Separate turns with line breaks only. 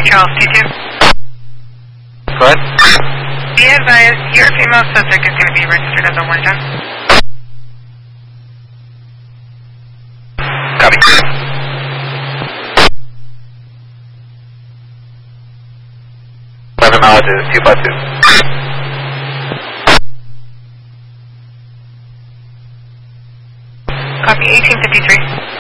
Charles, T2.
Go ahead.
Be advised, your female suspect is going to be registered as a 110.
Copy. 11 miles is 252.
Copy, 1853.